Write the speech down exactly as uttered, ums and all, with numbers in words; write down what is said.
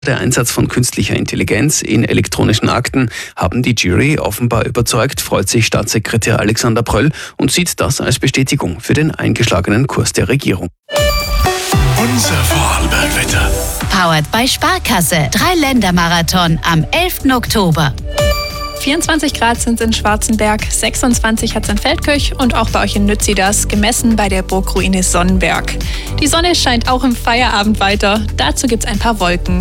Der Einsatz von künstlicher Intelligenz in elektronischen Akten haben die Jury offenbar überzeugt, freut sich Staatssekretär Alexander Pröll und sieht das als Bestätigung für den eingeschlagenen Kurs der Regierung. Unser Vorarlberg-Wetter. Powered by Sparkasse. Drei-Länder-Marathon am elften Oktober. vierundzwanzig Grad sind es in Schwarzenberg, sechsundzwanzig hat es in Feldkirch und auch bei euch in Nützidas, gemessen bei der Burgruine Sonnenberg. Die Sonne scheint auch im Feierabend weiter, dazu gibt es ein paar Wolken.